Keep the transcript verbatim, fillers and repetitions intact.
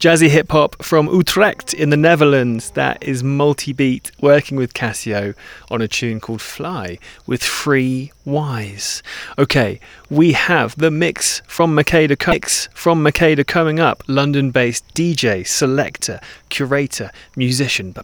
Jazzy hip hop from Utrecht in the Netherlands. That is multi-beat, working with Casio on a tune called Fly with Free Wise. Okay, we have the mix from Makeda Co- mix from Makeda coming up. London-based D J, selector, curator, musician, but